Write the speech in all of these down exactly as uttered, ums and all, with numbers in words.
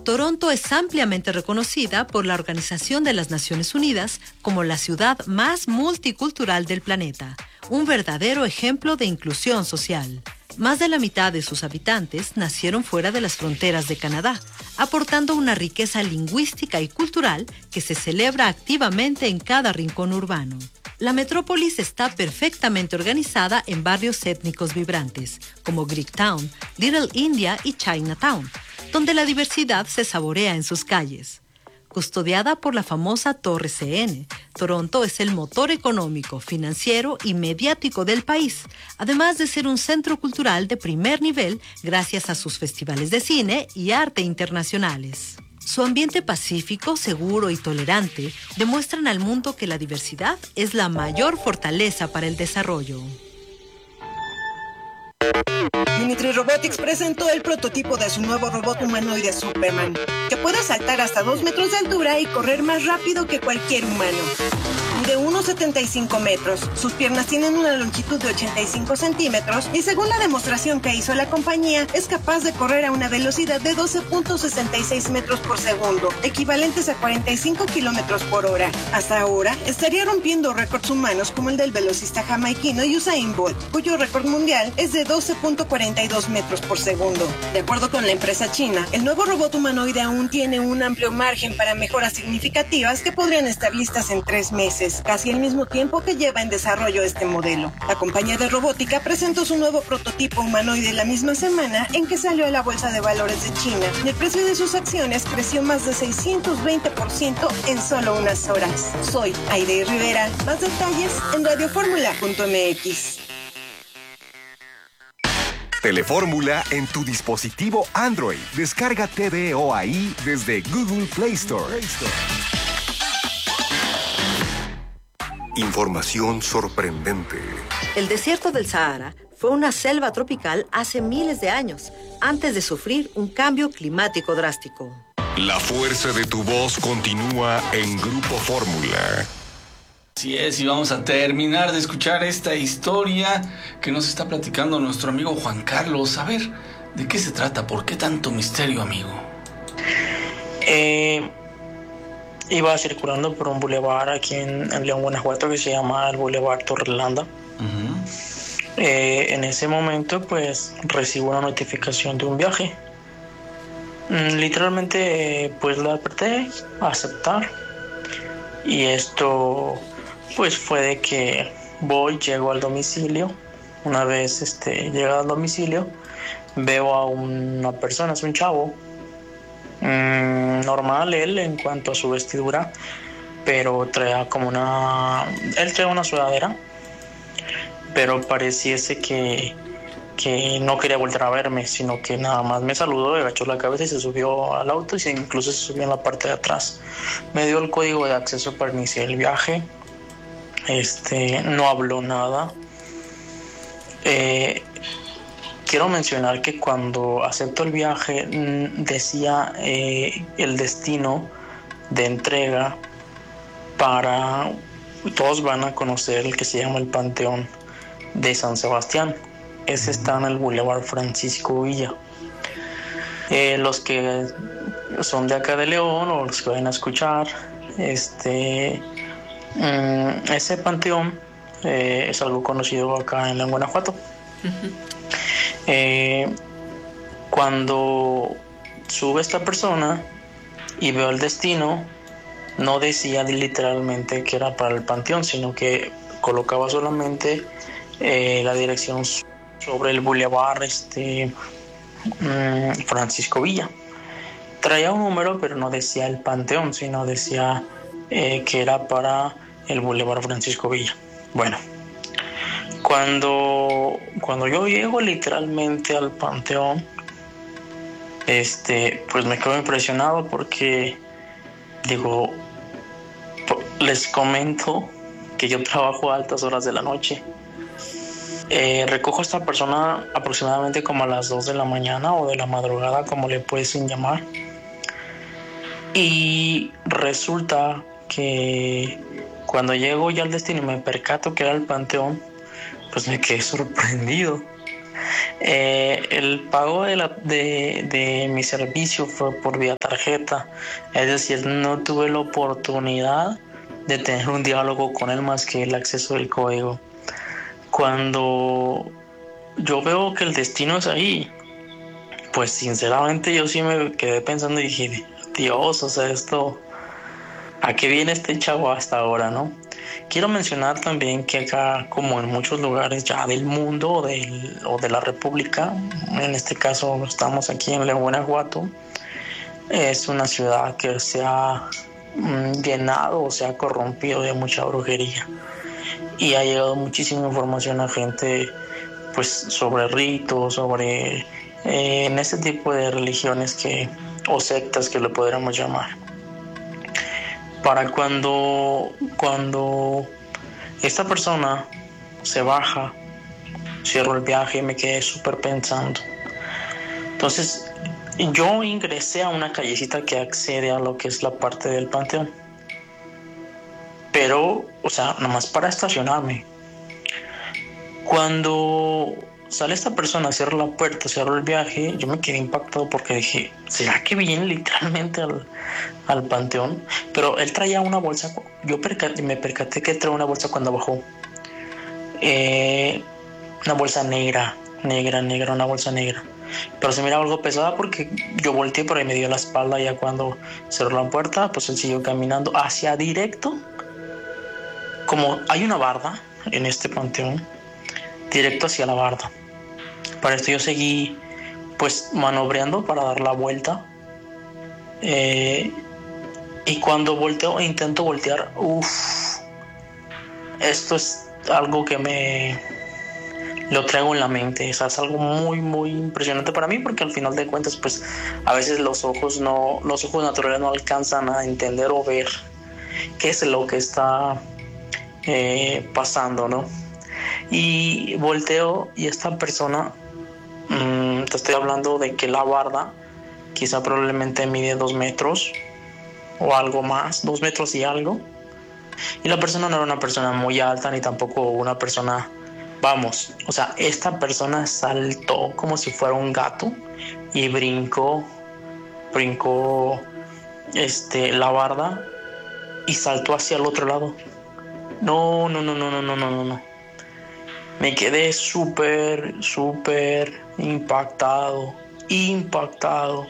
Toronto es ampliamente reconocida por la Organización de las Naciones Unidas como la ciudad más multicultural del planeta, un verdadero ejemplo de inclusión social. Más de la mitad de sus habitantes nacieron fuera de las fronteras de Canadá, aportando una riqueza lingüística y cultural que se celebra activamente en cada rincón urbano. La metrópolis está perfectamente organizada en barrios étnicos vibrantes, como Greektown, Little India y Chinatown, donde la diversidad se saborea en sus calles. Custodiada por la famosa Torre C N, Toronto es el motor económico, financiero y mediático del país, además de ser un centro cultural de primer nivel gracias a sus festivales de cine y arte internacionales. Su ambiente pacífico, seguro y tolerante demuestran al mundo que la diversidad es la mayor fortaleza para el desarrollo. Unitree Robotics presentó el prototipo de su nuevo robot humanoide Superman, que puede saltar hasta dos metros de altura y correr más rápido que cualquier humano. De uno coma setenta y cinco metros, sus piernas tienen una longitud de ochenta y cinco centímetros y según la demostración que hizo la compañía, es capaz de correr a una velocidad de doce punto sesenta y seis metros por segundo, equivalentes a cuarenta y cinco kilómetros por hora. Hasta ahora, estaría rompiendo récords humanos como el del velocista jamaiquino Usain Bolt, cuyo récord mundial es de doce punto cuarenta y dos metros por segundo. De acuerdo con la empresa china, el nuevo robot humanoide aún tiene un amplio margen para mejoras significativas que podrían estar listas en tres meses, casi al mismo tiempo que lleva en desarrollo este modelo. La compañía de robótica presentó su nuevo prototipo humanoide la misma semana en que salió a la Bolsa de Valores de China y el precio de sus acciones creció más de seiscientos veinte por ciento en solo unas horas. Soy Aide Rivera. Más detalles en radioformula punto m x. Telefórmula en tu dispositivo Android. Descarga T V O ahí desde Google Play Store. Información sorprendente. El desierto del Sahara fue una selva tropical hace miles de años, antes de sufrir un cambio climático drástico. La fuerza de tu voz continúa en Grupo Fórmula. Así es, y vamos a terminar de escuchar esta historia que nos está platicando nuestro amigo Juan Carlos. A ver, ¿de qué se trata? ¿Por qué tanto misterio, amigo? Eh... Iba circulando por un bulevar aquí en, en León, Guanajuato, que se llama el Boulevard Torrelanda. Uh-huh. Eh, en ese momento, pues, recibo una notificación de un viaje. Mm, literalmente, eh, pues, la apreté a aceptar. Y esto, pues, fue de que voy, llego al domicilio. Una vez este, llegado al domicilio, veo a una persona, es un chavo, Mm, normal él en cuanto a su vestidura, pero traía como una él traía una sudadera, pero pareciese que que no quería volver a verme, sino que nada más me saludó, agachó la cabeza y se subió al auto y se, incluso se subió en la parte de atrás. Me dio el código de acceso para iniciar el viaje. Este no habló nada. eh Quiero mencionar que cuando acepto el viaje decía eh, el destino de entrega para... Todos van a conocer el que se llama el Panteón de San Sebastián. Ese está en el Boulevard Francisco Villa. Eh, los que son de acá de León o los que vayan a escuchar, este, mm, ese panteón eh, es algo conocido acá en León, Guanajuato. Uh-huh. Eh, cuando sube esta persona y veo el destino, no decía literalmente que era para el panteón, sino que colocaba solamente eh, la dirección sobre el bulevar este, um, Francisco Villa. Traía un número, pero no decía el panteón, sino decía eh, que era para el bulevar Francisco Villa. Bueno, Cuando, cuando yo llego literalmente al panteón, este, pues me quedo impresionado porque, digo, les comento que yo trabajo a altas horas de la noche. Eh, recojo a esta persona aproximadamente como a las dos de la mañana o de la madrugada, como le pueden llamar. Y resulta que cuando llego ya al destino y me percato que era el panteón, pues me quedé sorprendido. Eh, el pago de, la, de, de mi servicio fue por vía tarjeta, es decir, no tuve la oportunidad de tener un diálogo con él más que el acceso del código. Cuando yo veo que el destino es ahí, pues sinceramente yo sí me quedé pensando y dije, Dios, o sea, esto, ¿a qué viene este chavo hasta ahora, no? Quiero mencionar también que acá, como en muchos lugares ya del mundo o, del, o de la República, en este caso estamos aquí en León, Guanajuato, es una ciudad que se ha mm, llenado o se ha corrompido de mucha brujería. Y ha llegado muchísima información a gente pues sobre ritos, sobre eh, en este tipo de religiones que, o sectas que le podríamos llamar. Para cuando, cuando esta persona se baja, cierro el viaje y me quedé súper pensando. Entonces yo ingresé a una callecita que accede a lo que es la parte del panteón. Pero, o sea, nomás para estacionarme. Cuando sale esta persona, cierra la puerta, cierra el viaje, yo me quedé impactado porque dije, ¿será que viene literalmente al, al panteón? Pero él traía una bolsa, yo percaté, me percaté que traía una bolsa cuando bajó. Eh, una bolsa negra, negra, negra, una bolsa negra. Pero se miraba algo pesada porque yo volteé, pero ahí me dio la espalda. Ya cuando cerró la puerta, pues él siguió caminando hacia directo. Como hay una barda en este panteón, directo hacia la barda. Para esto yo seguí pues manobreando para dar la vuelta. Eh, y cuando volteo e intento voltear, uff, esto es algo que me lo traigo en la mente. O sea, es algo muy, muy impresionante para mí porque al final de cuentas, pues a veces los ojos no, los ojos naturales no alcanzan a entender o ver qué es lo que está Eh, pasando, ¿no? Y volteo y esta persona, mmm, te estoy hablando de que la barda quizá probablemente mide dos metros o algo más, dos metros y algo. Y la persona no era una persona muy alta ni tampoco una persona, vamos, o sea, esta persona saltó como si fuera un gato y brincó, brincó este, la barda y saltó hacia el otro lado. No, no, no, no, no, no, no, no. Me quedé súper, súper impactado, impactado.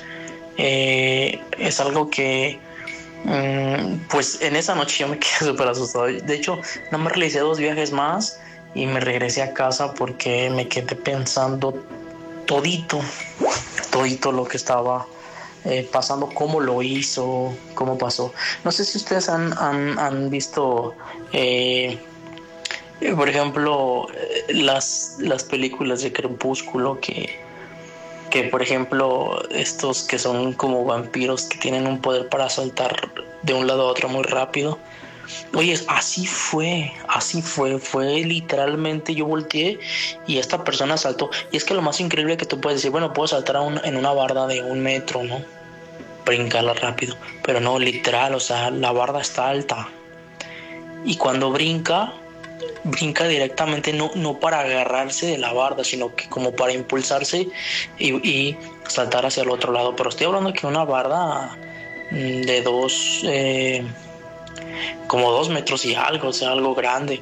Eh, es algo que, mmm, pues en esa noche yo me quedé súper asustado. De hecho, no me realicé dos viajes más y me regresé a casa porque me quedé pensando todito, todito lo que estaba Eh, pasando, cómo lo hizo, cómo pasó. No sé si ustedes han, han, han visto, eh, por ejemplo, las, las películas de Crepúsculo, que, que, por ejemplo, estos que son como vampiros que tienen un poder para saltar de un lado a otro muy rápido. Oye, así fue, así fue, fue literalmente, yo volteé y esta persona saltó. Y es que lo más increíble que tú puedes decir, bueno, puedo saltar a un, en una barda de un metro, ¿no? Brincarla rápido, pero no, literal, o sea, la barda está alta. Y cuando brinca, brinca directamente, no, no para agarrarse de la barda, sino que como para impulsarse y, y saltar hacia el otro lado. Pero estoy hablando que una barda de dos... Eh, como dos metros y algo, o sea, algo grande.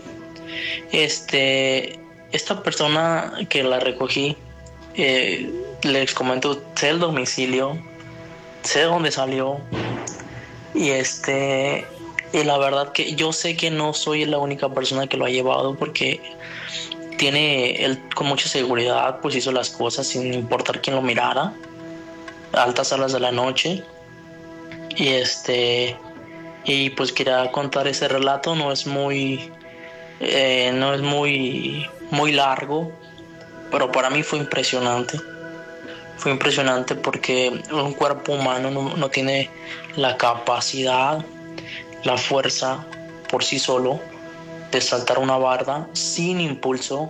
Este, esta persona que la recogí, eh, les comento, sé el domicilio, sé de dónde salió, y este, y la verdad que yo sé que no soy la única persona que lo ha llevado, porque tiene, él con mucha seguridad, pues hizo las cosas sin importar quién lo mirara, a altas horas de la noche, y este... Y pues quería contar ese relato, no es muy, eh, no es muy, muy largo, pero para mí fue impresionante. Fue impresionante porque un cuerpo humano no, no tiene la capacidad, la fuerza por sí solo de saltar una barda sin impulso,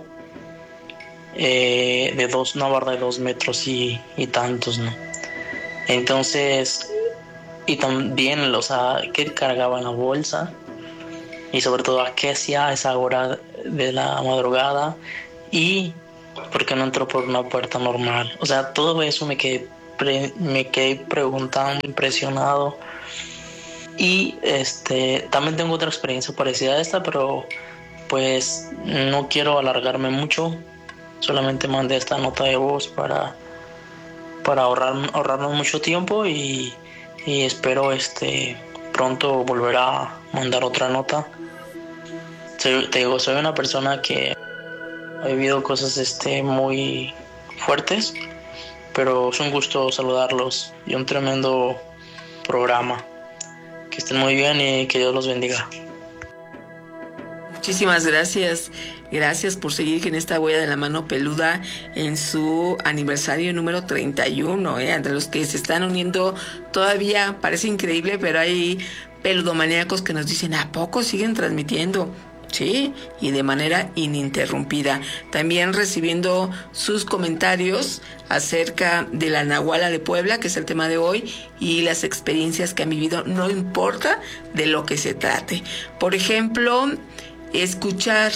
eh, de dos, una barda de dos metros y, y tantos, ¿no? Entonces... Y también, o sea, qué cargaba en la bolsa y sobre todo a qué hacía a esa hora de la madrugada y ¿por qué no entró por una puerta normal? O sea, todo eso me quedé, pre- me quedé preguntando, impresionado. Y este también tengo otra experiencia parecida a esta, pero pues no quiero alargarme mucho. Solamente mandé esta nota de voz para, para ahorrar, ahorrarnos mucho tiempo y, y espero este pronto volver a mandar otra nota. Soy, te digo, soy una persona que ha vivido cosas este, muy fuertes, pero es un gusto saludarlos y un tremendo programa. Que estén muy bien y que Dios los bendiga. Muchísimas gracias. Gracias por seguir en esta huella de la mano peluda en su aniversario número treinta y uno. ¿eh? Entre los que se están uniendo todavía, parece increíble, pero hay peludomaníacos que nos dicen, ¿a poco siguen transmitiendo? Sí, y de manera ininterrumpida. También recibiendo sus comentarios acerca de la Nahuala de Puebla, que es el tema de hoy, y las experiencias que han vivido, no importa de lo que se trate. Por ejemplo, escuchar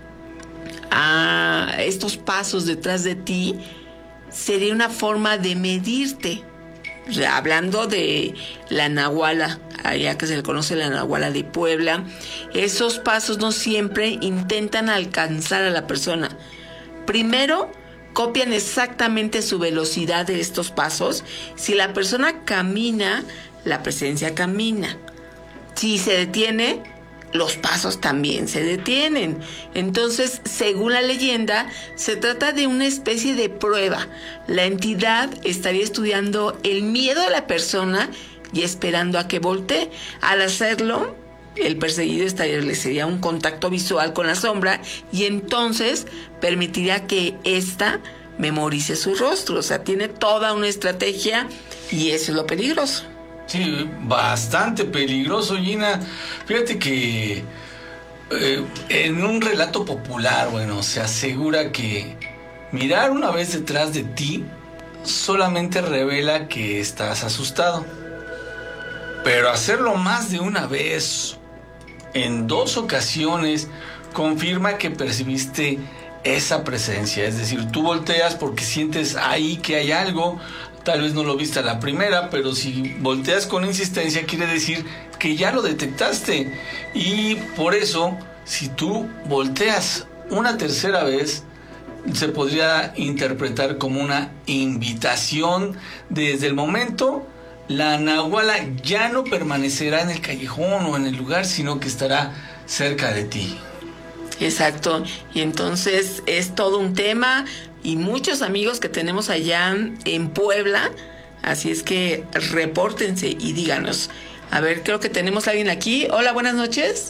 a estos pasos detrás de ti sería una forma de medirte. O sea, hablando de la Nahuala, allá que se le conoce la Nahuala de Puebla, esos pasos no siempre intentan alcanzar a la persona. Primero, copian exactamente su velocidad de estos pasos. Si la persona camina, la presencia camina. Si se detiene, los pasos también se detienen. Entonces, según la leyenda, se trata de una especie de prueba. La entidad estaría estudiando el miedo de la persona y esperando a que voltee. Al hacerlo, el perseguido establecería un contacto visual con la sombra y entonces permitiría que ésta memorice su rostro. O sea, tiene toda una estrategia y eso es lo peligroso. Sí, bastante peligroso, Gina. Fíjate que eh, en un relato popular, bueno, se asegura que mirar una vez detrás de ti solamente revela que estás asustado. Pero hacerlo más de una vez, en dos ocasiones, confirma que percibiste esa presencia. Es decir, tú volteas porque sientes ahí que hay algo. Tal vez no lo viste a la primera, pero si volteas con insistencia quiere decir que ya lo detectaste. Y por eso, si tú volteas una tercera vez, se podría interpretar como una invitación. Desde el momento, la Nahuala ya no permanecerá en el callejón o en el lugar, sino que estará cerca de ti. Exacto, y entonces es todo un tema y muchos amigos que tenemos allá en Puebla, así es que repórtense y díganos. A ver, creo que tenemos a alguien aquí. Hola, buenas noches.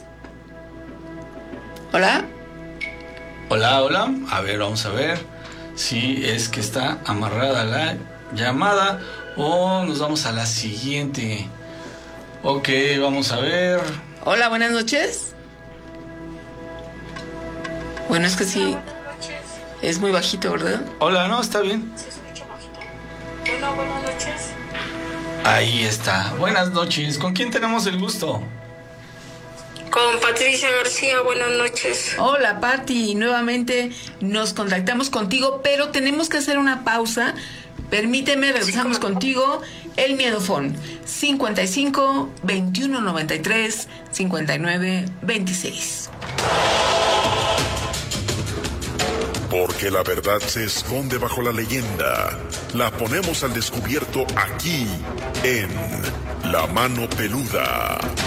Hola. Hola, hola. A ver, vamos a ver si es que está amarrada la llamada o nos vamos a la siguiente. Ok, vamos a ver. Hola, buenas noches. Bueno, es que sí, es muy bajito, ¿verdad? Hola, no, está bien. Se escucha bajito. Hola, buenas noches. Ahí está. Buenas noches. ¿Con quién tenemos el gusto? Con Patricia García, buenas noches. Hola, Pati. Nuevamente nos contactamos contigo, pero tenemos que hacer una pausa. Permíteme, regresamos sí, contigo. El Miedofón, cincuenta y cinco, veintiuno noventa y tres, cincuenta y nueve, veintiséis. Porque la verdad se esconde bajo la leyenda. La ponemos al descubierto aquí, en La Mano Peluda.